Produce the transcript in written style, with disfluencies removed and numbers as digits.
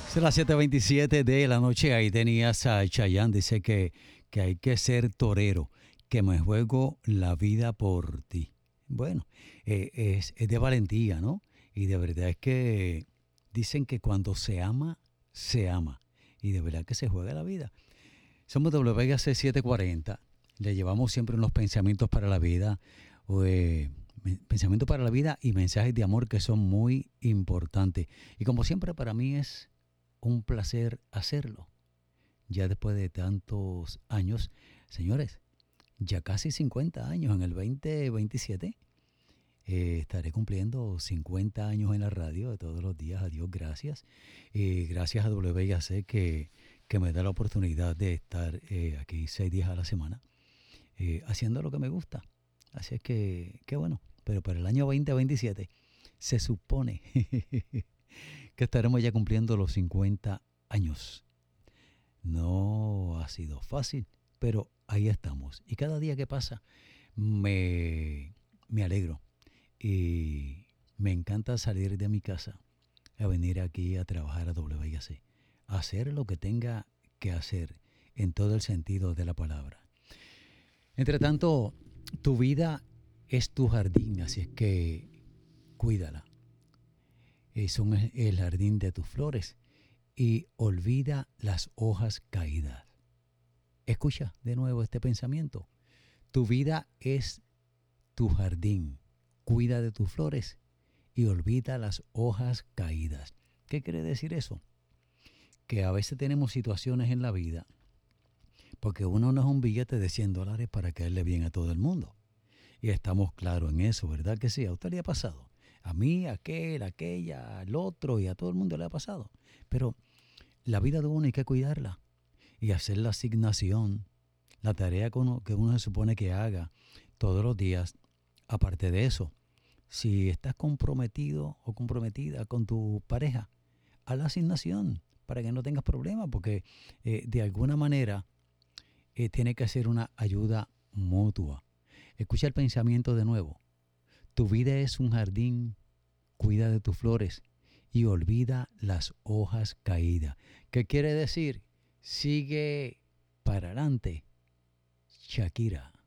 Son las 7:27 de la noche. Ahí tenías a Chayanne. Dice que hay que ser torero, que me juego la vida por ti. Bueno, es de valentía, ¿no? Y de verdad es que dicen que cuando se ama, se ama. Y de verdad que se juega la vida. Somos WC 740. Le llevamos siempre unos pensamientos para la vida. Pensamientos para la vida y mensajes de amor que son muy importantes. Y como siempre para mí es un placer hacerlo. Ya después de tantos años, señores, ya casi 50 años en el 2027. Estaré cumpliendo 50 años en la radio de todos los días. A Dios gracias. Gracias a WIAC que me da la oportunidad de estar aquí 6 días a la semana haciendo lo que me gusta. Así es que bueno, pero para el año 2027 se supone que estaremos ya cumpliendo los 50 años. No ha sido fácil, pero ahí estamos. Y cada día que pasa me alegro y me encanta salir de mi casa a venir aquí a trabajar a WIAC, a hacer lo que tenga que hacer en todo el sentido de la palabra. Entre tanto, tu vida es tu jardín, así es que cuídala. Son el jardín de tus flores y olvida las hojas caídas. Escucha de nuevo este pensamiento. Tu vida es tu jardín. Cuida de tus flores y olvida las hojas caídas. ¿Qué quiere decir eso? Que a veces tenemos situaciones en la vida porque uno no es un billete de $100 para caerle bien a todo el mundo. Y estamos claros en eso, ¿verdad que sí? ¿A usted le ha pasado? A mí, a aquel, a aquella, al otro y a todo el mundo le ha pasado. Pero la vida de uno hay que cuidarla y hacer la asignación, la tarea que uno se supone que haga todos los días. Aparte de eso, si estás comprometido o comprometida con tu pareja, haz la asignación para que no tengas problemas, porque de alguna manera tiene que ser una ayuda mutua. Escucha el pensamiento de nuevo. Tu vida es un jardín, cuida de tus flores y olvida las hojas caídas. ¿Qué quiere decir? Sigue para adelante, Shakira.